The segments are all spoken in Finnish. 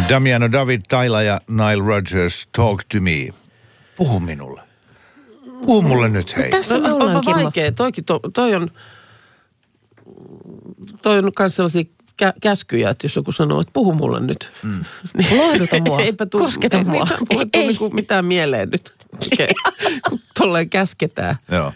Damiano David, Tyla ja Nile Rodgers, Talk to Me. Puhu minulle. Puhu mulle nyt, hei. Tässä on vaikea. Toi on myös sellaisia käskyjä, että jos joku sanoo, että puhu mulle nyt. Lohduta mua. Kosketa mua. Mulle ei tule mitään mieleen nyt, kun tolleen käsketään. Joo.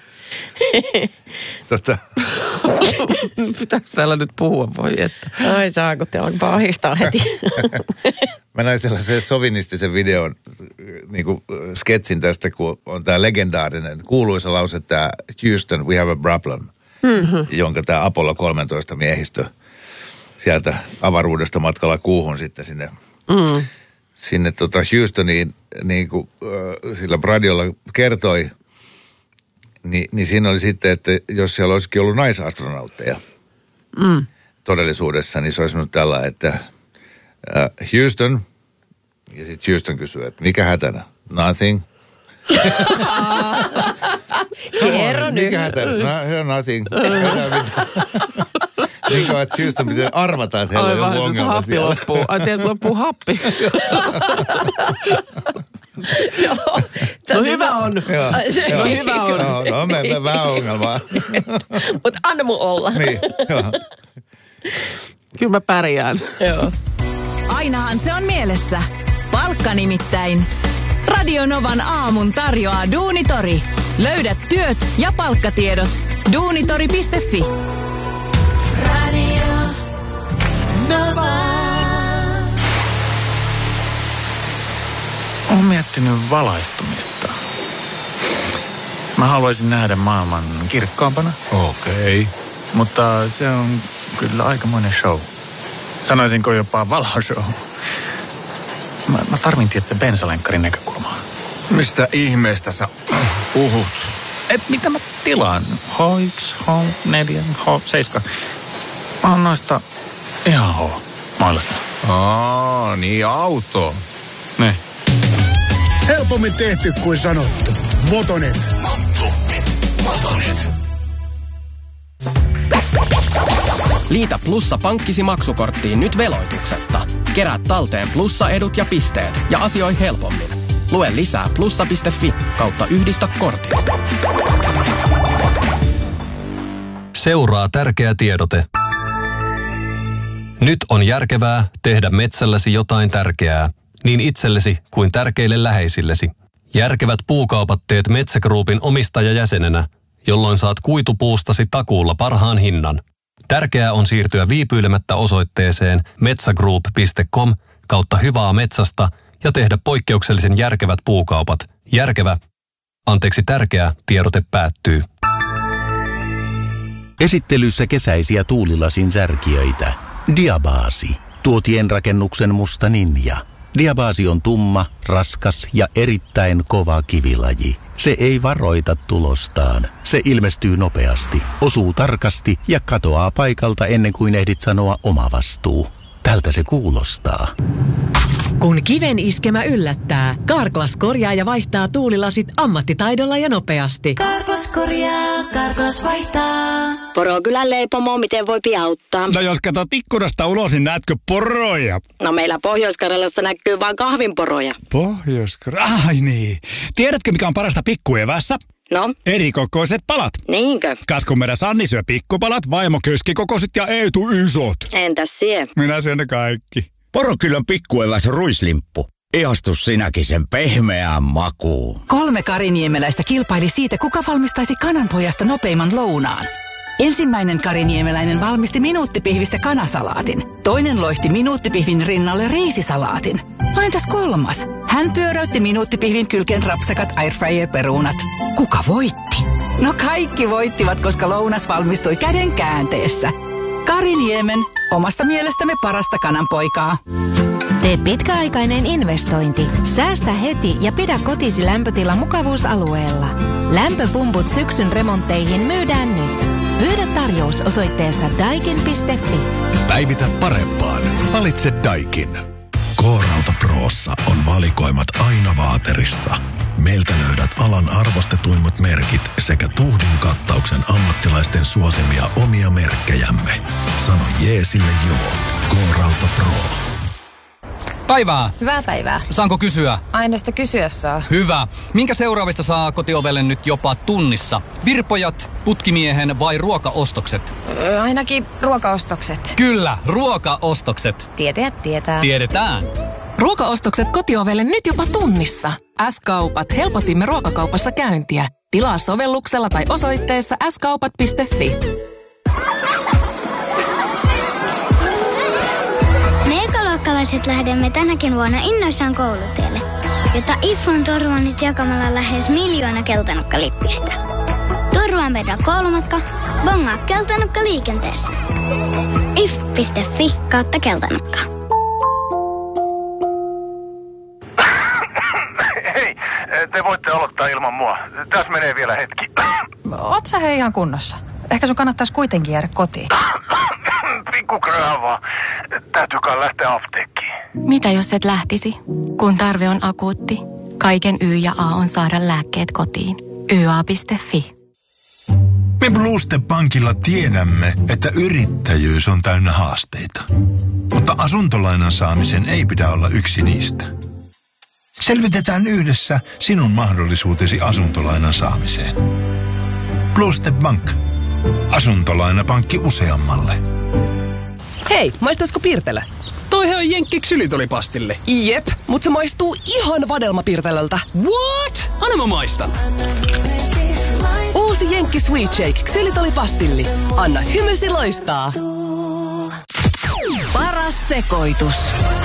Pitääkö täällä nyt puhua, voi että? Ai saako, te on pahistaa heti. Mä näin sellaisen sovinistisen videon, niin kuin sketsin tästä, kun on tämä legendaarinen, kuuluisa lause, tämä Houston, we have a problem, jonka tämä Apollo 13 miehistö sieltä avaruudesta matkalla kuuhun sitten sinne Houstoniin, niin kuin sillä radiolla kertoi, niin siinä oli sitten, että jos siellä olisikin ollut naisastronautteja todellisuudessa, niin se olisi nyt tällä, että Houston, ja sitten Houston kysyy, että mikä hätänä? Nothing. Kerro nyt. Mikä hätänä? Nothing. Niin kuin, että Houston pitää arvata, että heillä on joku ongelma siellä. Happi loppuu. Ai, teet loppuu happi. No hyvä on. No hyvä on. No me vähän ongelmaa. Mutta anna mun olla. Niin, joo. Kyllä mä pärjään. Joo. Ainahan se on mielessä. Palkka nimittäin. Radio Novan aamun tarjoaa Duunitori. Löydät työt ja palkkatiedot. Duunitori.fi. Radio Nova. Olen miettinyt valaistumista. Mä haluaisin nähdä maailman kirkkaampana. Okei. Mutta se on kyllä aikamoinen show. Sanoisinko jopa valoshow. Mä tarvin tietysti bensalenkkarin näkökulmaa. Mistä ihmeestä sä puhut? Mitä mä tilaan? H1, H4, H7. Mä oon noista ihan H-mailasta. Niin auto. Ne. Helpommin tehty kuin sanottu. Motonet. Liitä Plussa pankkisi maksukorttiin nyt veloituksetta. Kerää talteen Plussa-edut ja pisteet ja asioi helpommin. Lue lisää plussa.fi/yhdistä kortit. Seuraa tärkeä tiedote. Nyt on järkevää tehdä metsälläsi jotain tärkeää, niin itsellesi kuin tärkeille läheisillesi. Järkevät puukaupat teet Metsä Groupin omistajajäsenenä, jolloin saat kuitupuustasi takuulla parhaan hinnan. Tärkeää on siirtyä viipyilemättä osoitteeseen metsagroup.com/hyvää metsästä ja tehdä poikkeuksellisen järkevät puukaupat. Tärkeä tiedote päättyy. Esittelyssä kesäisiä tuulilasin särkijöitä. Diabasi. Tuotienrakennuksen musta ninja. Diabasi on tumma, raskas ja erittäin kova kivilaji. Se ei varoita tulostaan. Se ilmestyy nopeasti, osuu tarkasti ja katoaa paikalta ennen kuin ehdit sanoa oma vastuu. Tältä se kuulostaa. Kun kiven iskemä yllättää, Carglass korjaa ja vaihtaa tuulilasit ammattitaidolla ja nopeasti. Carglass korjaa, Carglass vaihtaa. Porokylän leipomo, miten voi auttaa? No jos katsot ikkunasta ulos, niin näetkö poroja? No meillä Pohjois-Karjalassa näkyy vain kahvinporoja. Ai niin. Tiedätkö mikä on parasta pikkuevässä? No? Erikokoiset palat. Niinkö? Kas kun meidän Sanni syö pikkupalat, vaimo keskikokoiset ja Eetu isot. Entäs sie? Minä syön ne kaikki. Porokylän pikkueväs ruislimppu. Ihastu sinäkin sen pehmeään makuun. 3 kariniemeläistä kilpaili siitä, kuka valmistaisi kananpojasta nopeimman lounaan. Ensimmäinen kariniemeläinen valmisti minuuttipihvistä kanasalaatin. Toinen loihti minuuttipihvin rinnalle riisisalaatin. No entäs 3? Hän pyöräytti minuuttipihvin kylkeen rapsakat airfryer-perunat. Kuka voitti? No kaikki voittivat, koska lounas valmistui käden käänteessä. Kariniemen, omasta mielestämme parasta kananpoikaa. Tee pitkäaikainen investointi. Säästä heti ja pidä kotisi lämpötila mukavuusalueella. Lämpöpumput syksyn remontteihin myydään nyt. Pyydä tarjous osoitteessa daikin.fi. Päivitä parempaan. Valitse Daikin. K-Rauta Prossa on valikoimat aina vaaterissa. Meiltä löydät alan arvostetuimmat merkit sekä tuhdin kattauksen ammattilaisten suosimia omia merkkejämme. Sano jeesille joo. K-Rauta Pro. Päivää. Hyvää päivää. Saanko kysyä? Aina sitä kysyä saa. Hyvä. Minkä seuraavista saa kotiovelle nyt jopa tunnissa? Virpojat, putkimiehen vai ruokaostokset? Ainakin ruokaostokset. Kyllä, ruokaostokset. Tietäjät tietää. Tiedetään. Ruokaostokset kotiovelle nyt jopa tunnissa. S-kaupat helpotimme ruokakaupassa käyntiä. Tilaa sovelluksella tai osoitteessa skaupat.fi. Meikaluokkalaiset lähdemme tänäkin vuonna innoissaan koulutielle, jota IF on turvannut jakamalla lähes 1 miljoona keltanukkalippistä. Turvaa meidän koulumatka, bongaa keltanukka liikenteessä. if.fi/keltanukka. Hei, te voitte aloittaa ilman mua. Tässä menee vielä hetki. Oot sä hei ihan kunnossa? Ehkä sun kannattaisi kuitenkin jäädä kotiin. Pikku kröhä. Täytyy kai lähteä apteekkiin. Mitä jos et lähtisi? Kun tarve on akuutti, kaiken Y ja A on saada lääkkeet kotiin. YA.fi. Me Blue Step Bankilla tiedämme, että yrittäjyys on täynnä haasteita. Mutta asuntolainan saamisen ei pidä olla yksi niistä. Selvitetään yhdessä sinun mahdollisuutesi asuntolainan saamiseen. Blue Step Bank. Asuntolainapankki useammalle. Hei, maistuisiko Pirtelö? Toihan on Jenkki ksylitolipastille. Jep, mutta se maistuu ihan vadelmapirtelöltä. What? Anna mä maistan. Uusi Jenkki Sweet Shake ksylitolipastilli. Anna hymysi loistaa. Paras sekoitus.